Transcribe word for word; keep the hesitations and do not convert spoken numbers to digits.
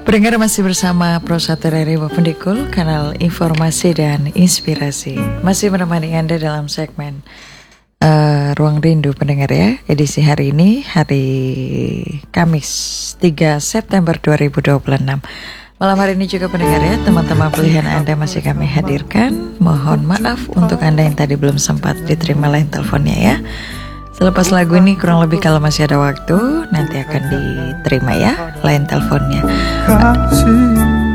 Pendengar masih bersama Pro satu R R I Wapendikul, kanal informasi dan inspirasi. Masih menemani Anda dalam segmen uh, Ruang Rindu pendengar ya. Edisi hari ini, hari Kamis tiga September dua ribu dua puluh enam. Malam hari ini juga pendengar ya, teman-teman pilihan Anda masih kami hadirkan. Mohon maaf untuk Anda yang tadi belum sempat diterima line teleponnya ya. Selepas lagu ini kurang lebih kalau masih ada waktu nanti akan diterima ya line teleponnya.